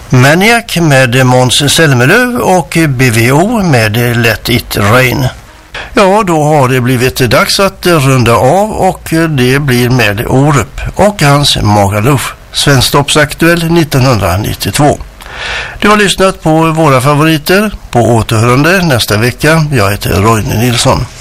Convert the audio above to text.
Maniac med Måns Zelmerlöw och BVO med Let It Rain. Ja, då har det blivit dags att runda av och det blir med Orup och hans Magaluf, Svensktoppsaktuell 1992. Du har lyssnat på våra favoriter, på återhörande nästa vecka. Jag heter Roine Nilsson.